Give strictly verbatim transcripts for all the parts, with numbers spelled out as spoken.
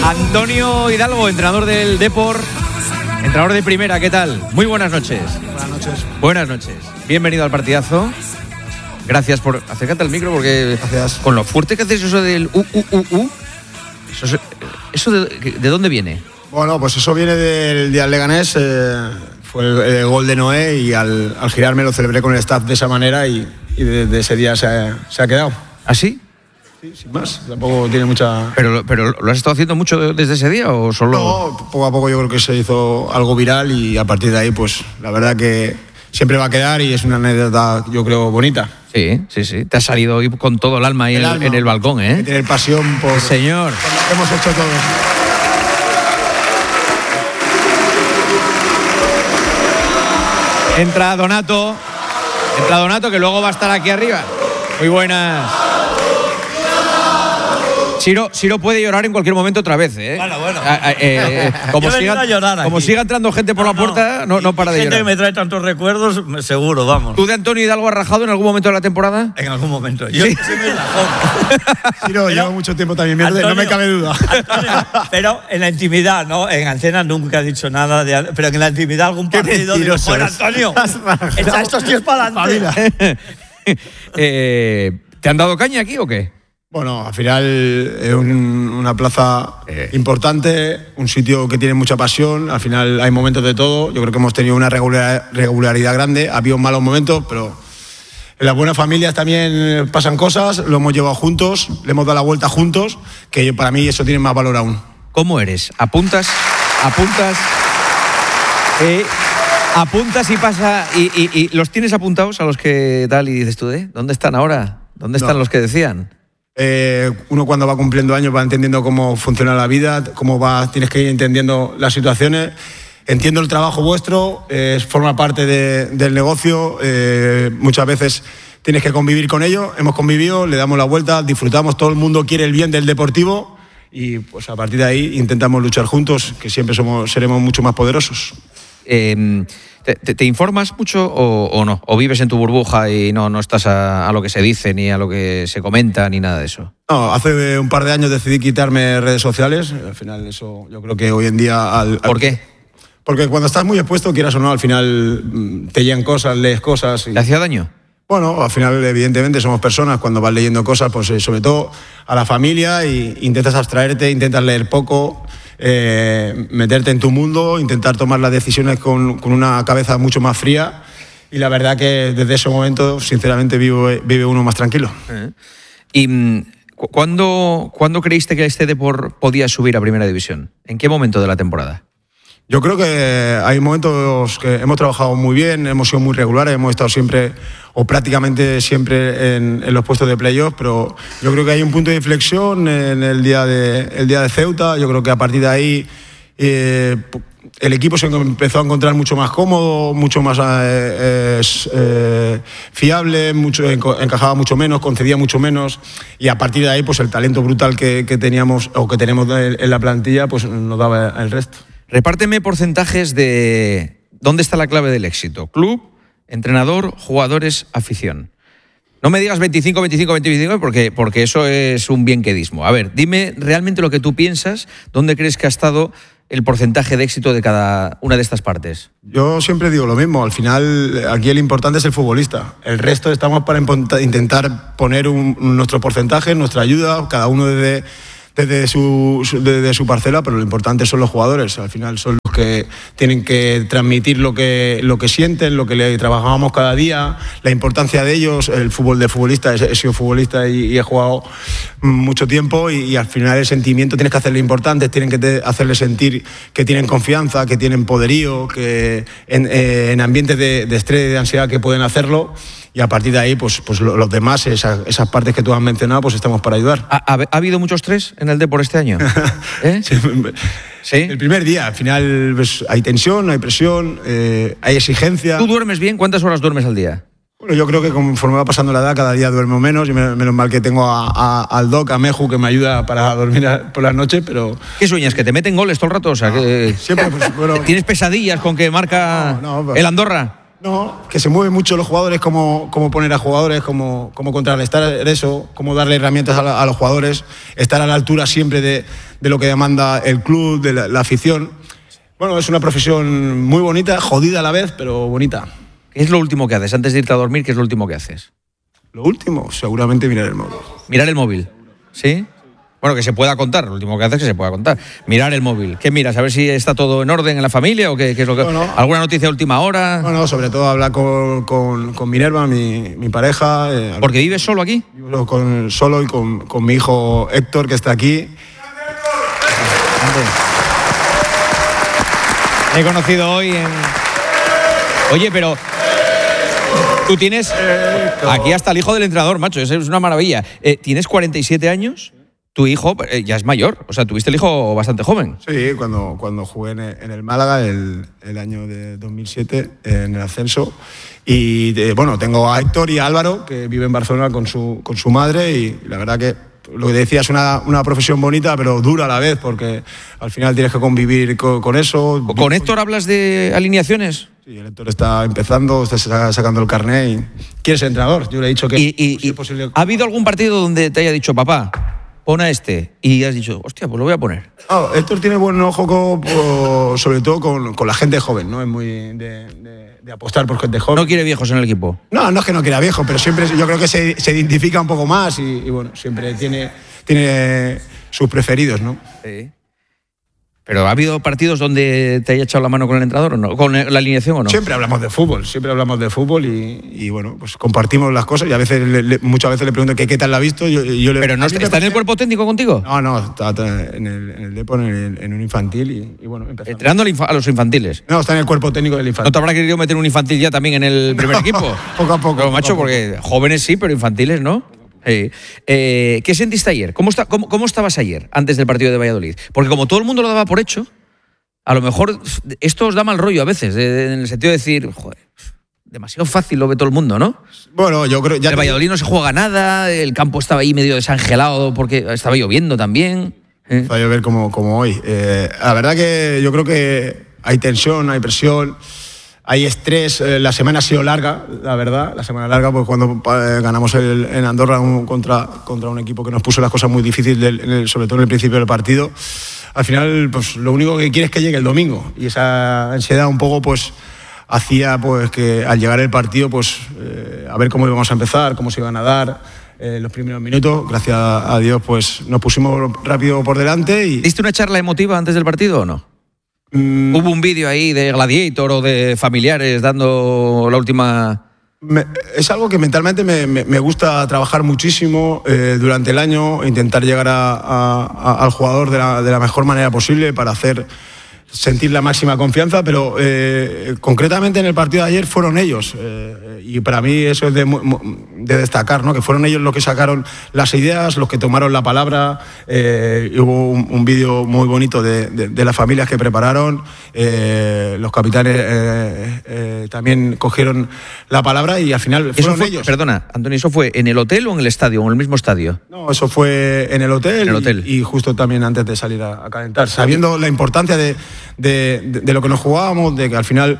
Antonio Hidalgo, entrenador del Depor, entrenador de primera, ¿qué tal? Muy buenas noches. Buenas noches. Buenas noches. Bienvenido al partidazo. Gracias por... Acércate al micro porque... Gracias. Con lo fuerte que haces eso del U, U, U, U... Eso, eso de, ¿de dónde viene? Bueno, pues eso viene del día del Leganés. Eh, fue el, el gol de Noé y al, al girarme lo celebré con el staff de esa manera y, y desde ese día se ha, se ha quedado. ¿Ah, sí? Sí, sin más. Tampoco tiene mucha... ¿Pero, pero lo has estado haciendo mucho desde ese día o solo...? No, poco a poco yo creo que se hizo algo viral y a partir de ahí, pues la verdad que siempre va a quedar y es una anécdota, yo creo, bonita. Sí, sí, sí. Te has salido hoy con todo el alma ahí el en, alma, en el balcón, ¿eh? Tener pasión por... Señor. Por lo que hemos hecho todos. Entra Donato. Entra Donato, que luego va a estar aquí arriba. Muy buenas. Siro, Siro puede llorar en cualquier momento otra vez, ¿eh? Bueno, bueno. A, eh, eh, como siga, como siga entrando gente por no, la puerta, no, no, no para de gente llorar. Gente que me trae tantos recuerdos, seguro, vamos. ¿Tú de Antonio Hidalgo has rajado en algún momento de la temporada? En algún momento. Yo ¿Sí? soy muy rajón. Siro, llevo mucho tiempo también, Antonio, no me cabe duda. Antonio, pero en la intimidad, ¿no? En antena nunca he dicho nada, de, pero en la intimidad algún partido digo, bueno, Antonio, echa estos tíos para adelante. eh, ¿Te han dado caña aquí o qué? Bueno, al final es un, una plaza eh. importante, un sitio que tiene mucha pasión, al final hay momentos de todo, yo creo que hemos tenido una regular, regularidad grande, ha habido malos momentos, pero en las buenas familias también pasan cosas, lo hemos llevado juntos, le hemos dado la vuelta juntos, que para mí eso tiene más valor aún. ¿Cómo eres? ¿Apuntas? ¿Apuntas? Eh, ¿Apuntas y pasa? Y, y, ¿Y los tienes apuntados a los que tal y dices tú, eh? ¿Dónde están ahora? ¿Dónde están no. los que decían? Eh, uno cuando va cumpliendo años va entendiendo cómo funciona la vida, cómo va, tienes que ir entendiendo las situaciones. Entiendo el trabajo vuestro, eh, forma parte de, del negocio, eh, muchas veces tienes que convivir con ello. Hemos convivido, le damos la vuelta, disfrutamos, todo el mundo quiere el bien del deportivo y pues a partir de ahí intentamos luchar juntos, que siempre somos, seremos mucho más poderosos. Eh, ¿te, te, ¿Te informas mucho o, o no? ¿O vives en tu burbuja y no, no estás a, a lo que se dice, ni a lo que se comenta, ni nada de eso? No, hace un par de años decidí quitarme redes sociales. Al final eso yo creo que hoy en día... Al, al... ¿Por qué? Porque cuando estás muy expuesto, quieras o no, al final te llegan cosas, lees cosas... Y... ¿Te hacía daño? Bueno, al final evidentemente somos personas, cuando vas leyendo cosas, pues sobre todo a la familia, y intentas abstraerte, intentas leer poco... Eh, meterte en tu mundo, intentar tomar las decisiones con, con una cabeza mucho más fría y la verdad que desde ese momento sinceramente vive, vive uno más tranquilo. Uh-huh. ¿Y ¿cuándo, ¿cuándo creíste que este Depor podía subir a Primera División? ¿En qué momento de la temporada? Yo creo que hay momentos que hemos trabajado muy bien, hemos sido muy regulares, hemos estado siempre o prácticamente siempre en, en los puestos de playoff, pero yo creo que hay un punto de inflexión en el día de, el día de Ceuta. Yo creo que a partir de ahí eh, el equipo se empezó a encontrar mucho más cómodo, mucho más eh, eh, fiable, mucho, encajaba mucho menos, concedía mucho menos, y a partir de ahí pues el talento brutal que, que teníamos o que tenemos en la plantilla pues nos daba el resto. Repárteme porcentajes de dónde está la clave del éxito. Club, entrenador, jugadores, afición. No me digas veinticinco, veinticinco, veinticinco, porque, porque eso es un bienquedismo. A ver, dime realmente lo que tú piensas, dónde crees que ha estado el porcentaje de éxito de cada una de estas partes. Yo siempre digo lo mismo, al final aquí el importante es el futbolista. El resto estamos para intentar poner un, nuestro porcentaje, nuestra ayuda, cada uno desde... Desde su, desde su parcela, pero lo importante son los jugadores. Al final son los que tienen que transmitir lo que, lo que sienten, lo que le trabajamos cada día, la importancia de ellos. El fútbol de futbolista, he sido futbolista y, y he jugado mucho tiempo y, y al final el sentimiento tienes que hacerle importante, tienen que te, hacerle sentir que tienen confianza, que tienen poderío, que en, eh, en ambientes de, de estrés y de ansiedad que pueden hacerlo. Y a partir de ahí, pues, pues los demás, esas, esas partes que tú has mencionado, pues estamos para ayudar. ¿Ha, ha, ha habido mucho estrés en el Depor este año? ¿Eh? Sí. ¿Sí? El primer día, al final pues, hay tensión, hay presión, eh, hay exigencia. ¿Tú duermes bien? ¿Cuántas horas duermes al día? Bueno, yo creo que conforme va pasando la edad, cada día duermo menos. Y menos mal que tengo a, a, al Doc, a Meju, que me ayuda para dormir por las noches, pero... ¿Qué sueñas? ¿Que te meten goles todo el rato? O sea, no, que... Siempre, pues, bueno... ¿Tienes pesadillas con que marca no, no, pues... el Andorra? No, que se mueven mucho los jugadores, cómo, cómo poner a jugadores, cómo, cómo contrarrestar eso, cómo darle herramientas a, la, a los jugadores, estar a la altura siempre de, de lo que demanda el club, de la, la afición. Bueno, es una profesión muy bonita, jodida a la vez, pero bonita. ¿Qué es lo último que haces? Antes de irte a dormir, ¿qué es lo último que haces? Lo último, seguramente mirar el móvil. ¿Mirar el móvil? ¿Sí? Bueno, que se pueda contar, lo último que haces es que se pueda contar. Mirar el móvil. ¿Qué miras? ¿A ver si está todo en orden en la familia o qué, qué es lo que... Bueno, ¿alguna noticia de última hora? Bueno, sobre todo hablar con, con, con Minerva, mi, mi pareja. Eh, ¿Porque vives solo aquí? Vivo con, solo y con, con mi hijo Héctor, que está aquí. He conocido hoy en... Oye, pero... Tú tienes... Aquí hasta el hijo del entrenador, macho, eso es una maravilla. Eh, ¿Tienes cuarenta y siete años? Tu hijo eh, ya es mayor, o sea, tuviste el hijo bastante joven. Sí, cuando, cuando jugué en el, en el Málaga el, el año de dos mil siete, en el ascenso. Y de, bueno, tengo a Héctor y a Álvaro, que viven en Barcelona con su, con su madre, y la verdad que lo que decía es una, una profesión bonita, pero dura a la vez, porque al final tienes que convivir con, con eso. ¿Con Héctor hablas de alineaciones? Sí, el Héctor está empezando, está sacando el carnet y quiere ser entrenador. Yo le he dicho que... ¿Y, y, y, posible... ¿Ha habido algún partido donde te haya dicho, papá, pon a este? Y has dicho, hostia, pues lo voy a poner. Oh, Héctor tiene buen ojo, con, sobre todo con, con la gente joven, ¿no? Es muy de, de, de apostar por gente joven. ¿No quiere viejos en el equipo? No, no es que no quiera viejos, pero siempre yo creo que se, se identifica un poco más y, y bueno, siempre tiene, tiene sus preferidos, ¿no? Sí. ¿Pero ha habido partidos donde te haya echado la mano con el entrenador o no? ¿Con la alineación o no? Siempre hablamos de fútbol, siempre hablamos de fútbol y, y bueno, pues compartimos las cosas y a veces, le, le, muchas veces le pregunto ¿qué, qué tal la ha visto? Yo, yo le, ¿Pero no está, está en el cuerpo técnico contigo? No, no, está, está en el, en el Depo, en, el, en un infantil y, y bueno, empezamos. ¿Entrenando a los infantiles? No, está en el cuerpo técnico del infantil. ¿No te habrá querido meter un infantil ya también en el primer equipo? Poco a poco. Pero, macho, poco porque poco. jóvenes sí, pero infantiles no. Eh, eh, ¿Qué sentiste ayer? ¿Cómo, está, cómo, ¿Cómo estabas ayer, antes del partido de Valladolid? Porque como todo el mundo lo daba por hecho, a lo mejor esto os da mal rollo a veces, de, de, en el sentido de decir, joder, demasiado fácil lo ve todo el mundo, ¿no? Bueno, yo creo... Ya el Valladolid no se juega nada, el campo estaba ahí medio desangelado porque estaba lloviendo también. ¿eh? Va a llover como, como hoy. Eh, la verdad que yo creo que hay tensión, hay presión, hay estrés. Eh, la semana ha sido larga, la verdad. La semana larga, pues cuando eh, ganamos el, en Andorra un, contra, contra un equipo que nos puso las cosas muy difíciles, del, en el, sobre todo en el principio del partido. Al final, pues lo único que quiere es que llegue el domingo. Y esa ansiedad un poco, pues, hacía pues que al llegar el partido, pues, eh, a ver cómo íbamos a empezar, cómo se iban a dar eh, los primeros minutos. Gracias a Dios, pues, nos pusimos rápido por delante y... ¿Diste una charla emotiva antes del partido o no? Mm. ¿Hubo un vídeo ahí de Gladiator o de familiares dando la última...? Me, es algo que mentalmente me, me, me gusta trabajar muchísimo eh, durante el año, intentar llegar a, a, a, al jugador de la, de la mejor manera posible para hacer sentir la máxima confianza, pero eh, concretamente en el partido de ayer fueron ellos eh, y para mí eso es de, de destacar, ¿no? Que fueron ellos los que sacaron las ideas, los que tomaron la palabra. Eh, hubo un, un vídeo muy bonito de, de, de las familias que prepararon, eh, los capitanes eh, eh, también cogieron la palabra y al final fueron fue, ellos. Perdona, Antonio, ¿eso fue en el hotel o en el estadio o en el mismo estadio? No, eso fue en el hotel, en el hotel. Y, y justo también antes de salir a, a calentar, sabiendo la importancia de De, de, de lo que nos jugábamos, de que al final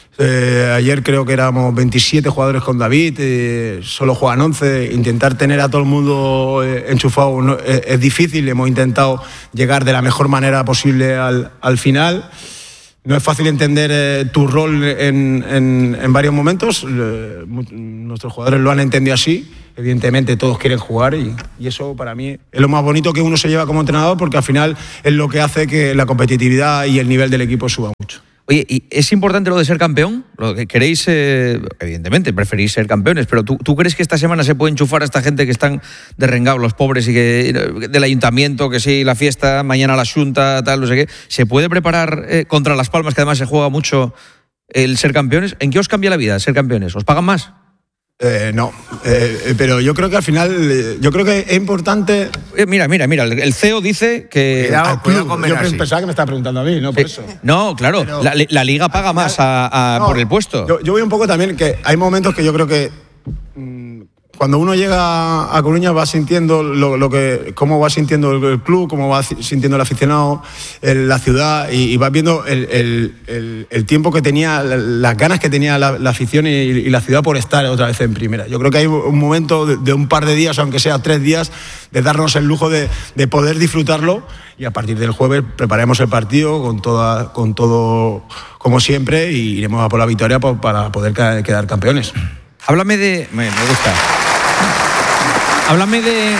eh, ayer creo que éramos veintisiete jugadores con David, eh, solo juegan once, intentar tener a todo el mundo eh, enchufado no, eh, es difícil, hemos intentado llegar de la mejor manera posible al, al final. No es fácil entender eh, tu rol en, en, en varios momentos, eh, nuestros jugadores lo han entendido así, evidentemente todos quieren jugar y, y eso para mí es lo más bonito que uno se lleva como entrenador porque al final es lo que hace que la competitividad y el nivel del equipo suba mucho. Oye, ¿y es importante lo de ser campeón? Lo que queréis, eh, evidentemente, preferís ser campeones, pero ¿tú, ¿tú crees que esta semana se puede enchufar a esta gente que están derrengados, los pobres, y que del ayuntamiento, que sí, la fiesta, mañana la xunta, tal, no sé qué? ¿Se puede preparar eh, contra Las Palmas, que además se juega mucho, el ser campeones? ¿En qué os cambia la vida ser campeones? ¿Os pagan más? Eh, no, eh, pero yo creo que al final, eh, yo creo que es importante... Eh, mira, mira, mira, el C E O dice que... Cuidado, cuidado con yo así. Pensaba que me estaba preguntando a mí, no por eso. No, claro, pero, la, la Liga paga final, más a, a, no, por el puesto. Yo, yo voy un poco también que hay momentos que yo creo que... Mmm, cuando uno llega a Coruña va sintiendo lo, lo que, cómo va sintiendo el, el club, cómo va sintiendo el aficionado, el, la ciudad, y, y vas viendo el, el, el, el tiempo que tenía, las ganas que tenía la, la afición y, y la ciudad por estar otra vez en primera. Yo creo que hay un momento de, de un par de días, aunque sea tres días, de darnos el lujo de, de poder disfrutarlo, y a partir del jueves prepararemos el partido con, toda, con todo como siempre y iremos a por la victoria por, para poder quedar campeones. Háblame de... Me, me gusta. Háblame de...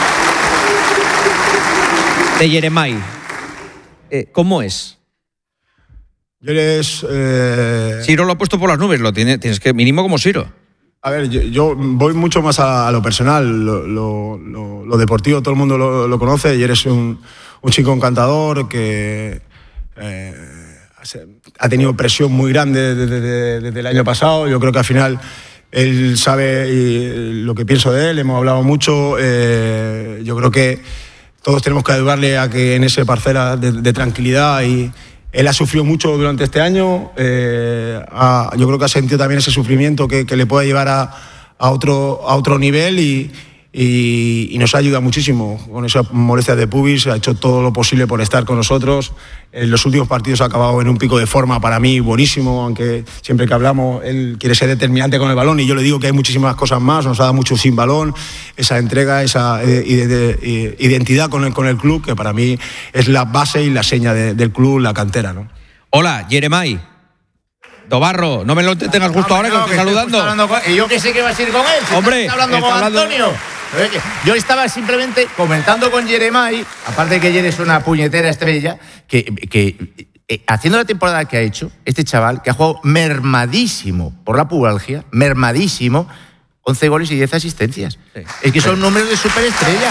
De Yeremay. Eh, ¿Cómo es? Eres... Eh... Ciro lo ha puesto por las nubes, lo tiene, tienes que... Mínimo como Ciro. A ver, yo, yo voy mucho más a, a lo personal. Lo, lo, lo, lo deportivo todo el mundo lo, lo conoce, y eres un, un chico encantador que... Eh, ha tenido presión muy grande desde, desde, desde el año pasado. Yo creo que al final... Él sabe lo que pienso de él, hemos hablado mucho. Eh, yo creo que todos tenemos que ayudarle a que en esa parcela de, de tranquilidad, y él ha sufrido mucho durante este año. Eh, ha, yo creo que ha sentido también ese sufrimiento que, que le puede llevar a, a, otro, a otro nivel, y, y, y nos ayuda muchísimo con esa molestia de pubis. Ha hecho todo lo posible por estar con nosotros. En los últimos partidos ha acabado en un pico de forma para mí buenísimo, aunque siempre que hablamos él quiere ser determinante con el balón, y yo le digo que hay muchísimas cosas más. Nos ha dado mucho sin balón, esa entrega, esa eh, de, de, identidad con el, con el club, que para mí es la base y la seña de, del club, la cantera, ¿no? Hola, Yeremay. Dobarro, no me lo tengas justo no, ahora, no, que estoy saludando. Con, y yo que sé que vas a ir con él. Si Hombre, estás hablando está con hablando... Antonio. Yo estaba simplemente comentando con Yeremay, aparte de que Yere es una puñetera estrella, que, que eh, haciendo la temporada que ha hecho, este chaval, que ha jugado mermadísimo por la pubalgia, mermadísimo, once goles y diez asistencias. Sí. Es que son sí. números de superestrella.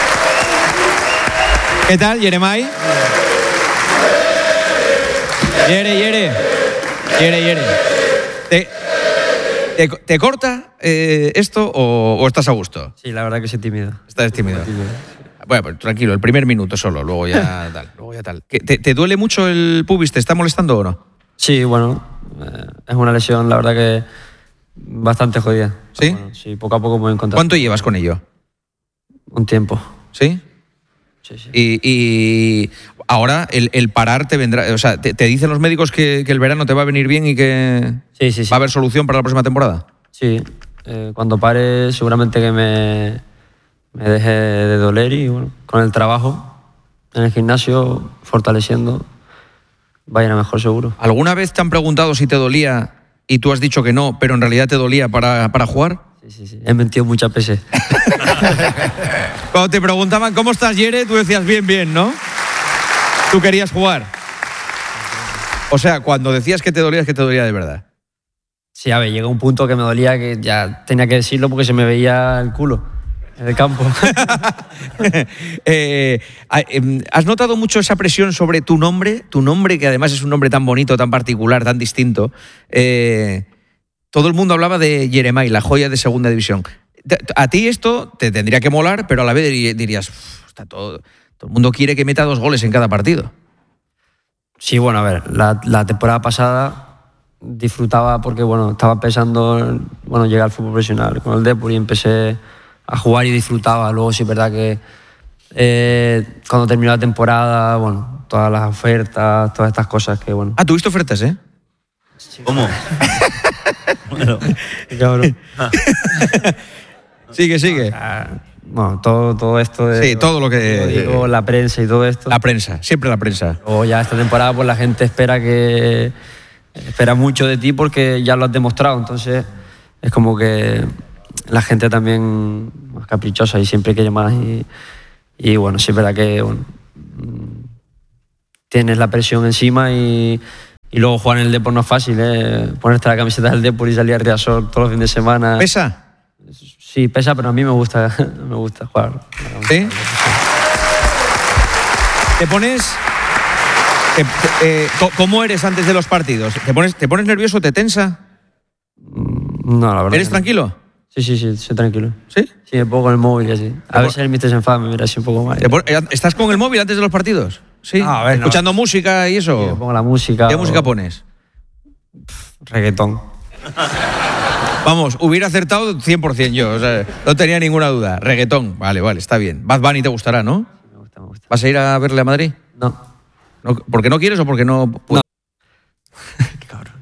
¿Qué tal, Yeremay? Yere, Yere. Yere, Yere. Te, te, ¿Te corta eh, esto o, o estás a gusto? Sí, la verdad que soy tímido. Estás tímido. tímido. Bueno, pues tranquilo, el primer minuto solo, luego ya tal. Luego ya tal. ¿Te, ¿Te duele mucho el pubis? ¿Te está molestando o no? Sí, bueno, eh, es una lesión, la verdad que bastante jodida. ¿Sí? Bueno, sí, poco a poco me voy a encontrar. ¿Cuánto llevas con ello? Un tiempo. ¿Sí? Sí, sí. Y, y ahora el, el parar te vendrá... O sea, ¿te, te dicen los médicos que, que el verano te va a venir bien y que sí, sí, sí. va a haber solución para la próxima temporada? Sí, eh, cuando pare seguramente que me, me deje de doler, y bueno, con el trabajo en el gimnasio, fortaleciendo, va a ir a mejor seguro. ¿Alguna vez te han preguntado si te dolía y tú has dicho que no, pero en realidad te dolía para, para jugar? Sí, sí, sí. He mentido muchas veces. Cuando te preguntaban cómo estás, Yere, tú decías bien, bien, ¿no? Tú querías jugar. O sea, cuando decías que te dolía, es que te dolía de verdad. Sí, a ver, llegó un punto que me dolía que ya tenía que decirlo porque se me veía el culo en el campo. eh, ¿Has notado mucho esa presión sobre tu nombre? Tu nombre, que además es un nombre tan bonito, tan particular, tan distinto. Eh, todo el mundo hablaba de Yeremay, la joya de segunda división. A ti esto te tendría que molar, pero a la vez dirías, está todo, todo el mundo quiere que meta dos goles en cada partido. Sí, bueno, a ver, la, la temporada pasada disfrutaba porque, bueno, estaba pensando, bueno, llegar al fútbol profesional con el Depor y empecé a jugar y disfrutaba. Luego sí es verdad que eh, cuando terminó la temporada, bueno, todas las ofertas, todas estas cosas que, bueno... Ah, ¿tuviste ofertas, eh? Sí, ¿Cómo? Bueno, cabrón. Sigue, sigue. Bueno, todo, todo esto de... Sí, todo lo que... Digo, la prensa y todo esto. La prensa, siempre la prensa. O ya esta temporada pues la gente espera que... Espera mucho de ti porque ya lo has demostrado. Entonces es como que la gente también más caprichosa y siempre quiere más. Y, y bueno, sí es verdad que bueno, tienes la presión encima y... Y luego jugar en el Depor no es fácil, ¿eh? Ponerte la camiseta del Depor y salir a Riazor todos los fines de semana. ¿Pesa? Sí, pesa, pero a mí me gusta, me gusta jugar. ¿Sí? ¿Te pones...? Te, te, eh, ¿Cómo eres antes de los partidos? ¿Te pones, ¿Te pones nervioso? ¿Te tensa? No, la verdad. ¿Eres tranquilo? Sí, sí, sí, soy tranquilo. ¿Sí? Sí, me pongo con el móvil y así. A veces el mister se enfada, me mira así un poco mal. ¿Estás con el móvil antes de los partidos? Sí. No, a ver, ¿escuchando no. música y eso? Sí, me pongo la música. ¿Qué o... música pones? Reggaetón. Vamos, hubiera acertado cien por ciento yo, o sea, no tenía ninguna duda. Reggaetón, vale, vale, está bien. Bad Bunny te gustará, ¿no? Me gusta, me gusta. ¿Vas a ir a verle a Madrid? No. ¿No? ¿Porque no quieres o porque no puedes? Qué cabrón.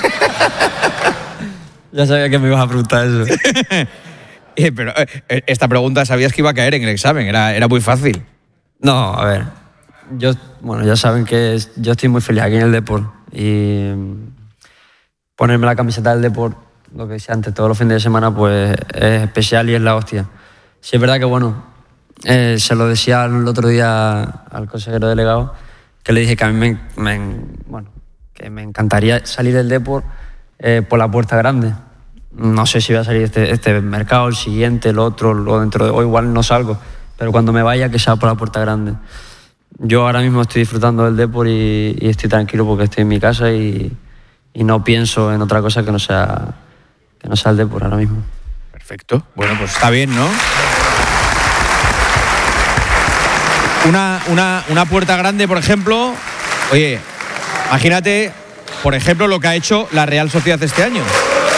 Ya sabía que me ibas a preguntar eso. Eh, Pero eh, esta pregunta sabías que iba a caer en el examen, era, era muy fácil. No, a ver. Yo, bueno, ya saben que es- yo estoy muy feliz aquí en el Depor. Y mm, ponerme la camiseta del Depor, lo que decía antes, todos los fines de semana, pues es especial y es la hostia. Sí, es verdad que, bueno, eh, se lo decía el otro día al consejero delegado, que le dije que a mí me, me- bueno, que me encantaría salir del Depor eh, por la puerta grande. No sé si voy a salir este, este mercado, el siguiente, el otro, o dentro de, o igual no salgo, pero cuando me vaya que sea por la puerta grande. Yo ahora mismo estoy disfrutando del Depor y, y estoy tranquilo porque estoy en mi casa y, y no pienso en otra cosa que no sea, que no sea el Depor ahora mismo. Perfecto. Bueno, pues está bien, ¿no? Una, una, una puerta grande, por ejemplo. Oye, imagínate, por ejemplo, lo que ha hecho la Real Sociedad este año.